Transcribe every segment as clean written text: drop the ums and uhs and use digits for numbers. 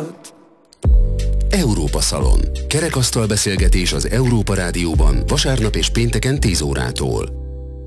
Európa Szalon. Kerekasztal beszélgetés az Európa Rádióban vasárnap és pénteken 10 órától.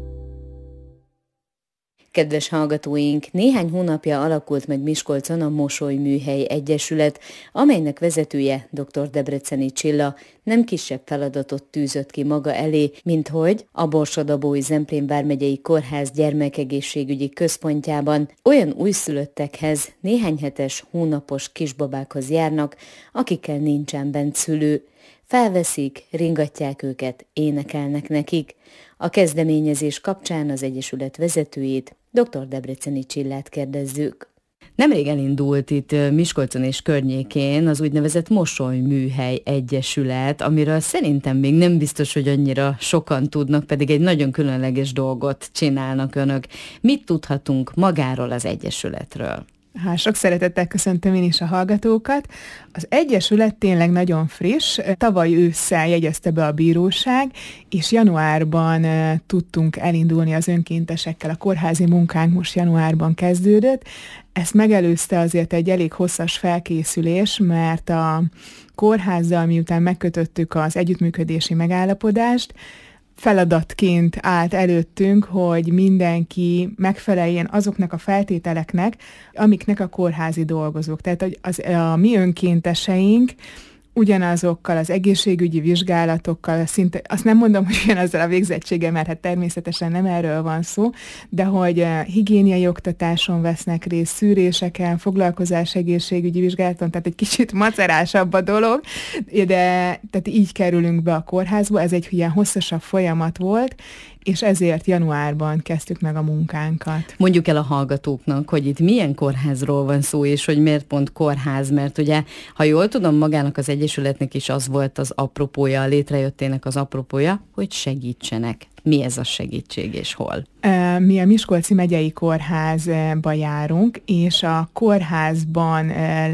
Kedves hallgatóink, néhány hónapja alakult meg Miskolcon a Mosolyműhely Egyesület, amelynek vezetője dr. Debreceni Csilla nem kisebb feladatot tűzött ki maga elé, mint hogy a Borsod-Abaúj-Zemplén vármegyei kórház gyermekegészségügyi központjában olyan újszülöttekhez, néhány hetes, hónapos kisbabákhoz járnak, akikkel nincsen bent szülő. Felveszik, ringatják őket, énekelnek nekik. A kezdeményezés kapcsán az Egyesület vezetőjét, dr. Debreceni Csillát kérdezzük. Nemrég elindult itt Miskolcon és környékén az úgynevezett Mosolyműhely Egyesület, amiről szerintem még nem biztos, hogy annyira sokan tudnak, pedig egy nagyon különleges dolgot csinálnak önök. Mit tudhatunk magáról az Egyesületről? Sok szeretettel köszöntöm én is a hallgatókat. Az Egyesület tényleg nagyon friss. Tavaly ősszel jegyezte be a bíróság, és januárban tudtunk elindulni az önkéntesekkel. A kórházi munkánk most januárban kezdődött. Ezt megelőzte azért egy elég hosszas felkészülés, mert a kórházzal, miután megkötöttük az együttműködési megállapodást, feladatként állt előttünk, hogy mindenki megfeleljen azoknak a feltételeknek, amiknek a kórházi dolgozók. Tehát a mi önkénteseink ugyanazokkal az egészségügyi vizsgálatokkal, szinte, azt nem mondom, hogy ugyanazzal a végzettséggel, mert hát természetesen nem erről van szó, de hogy higiéniai oktatáson vesznek részt, szűréseken, foglalkozás egészségügyi vizsgálaton, tehát egy kicsit macerásabb a dolog, de tehát így kerülünk be a kórházba, ez egy ilyen hosszasabb folyamat volt, és ezért januárban kezdtük meg a munkánkat. Mondjuk el a hallgatóknak, hogy itt milyen kórházról van szó, és hogy miért pont kórház, mert ugye, ha jól tudom, magának az Egyesületnek is az volt az apropója, a létrejöttének az apropója, hogy segítsenek. Mi ez a segítség és hol? Mi a Miskolci Megyei Kórházba járunk, és a kórházban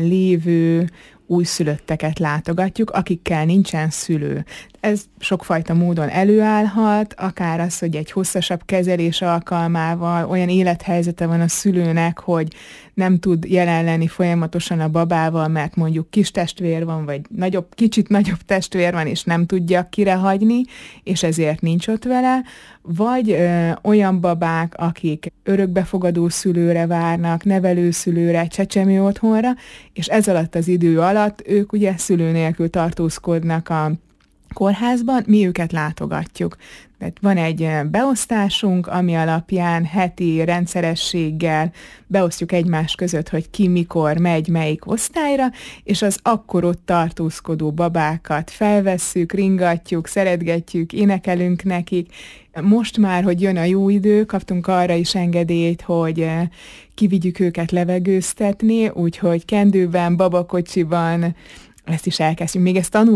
lévő újszülötteket látogatjuk, akikkel nincsen szülő. Ez sokfajta módon előállhat, akár az, hogy egy hosszasabb kezelés alkalmával olyan élethelyzete van a szülőnek, hogy nem tud jelen lenni folyamatosan a babával, mert mondjuk kis testvér van, vagy kicsit nagyobb testvér van, és nem tudja kirehagyni, és ezért nincs ott vele, vagy olyan babák, akik örökbefogadó szülőre várnak, nevelőszülőre, csecsemő otthonra, és ez alatt az idő alatt ők ugye szülő nélkül tartózkodnak a kórházban, mi őket látogatjuk. Tehát van egy beosztásunk, ami alapján heti rendszerességgel beosztjuk egymás között, hogy ki mikor megy melyik osztályra, és az akkor ott tartózkodó babákat felvesszük, ringatjuk, szeretgetjük, énekelünk nekik. Most már, hogy jön a jó idő, kaptunk arra is engedélyt, hogy kivigyük őket levegőztetni, úgyhogy kendőben, babakocsiban ezt is elkezdjük. Még ezt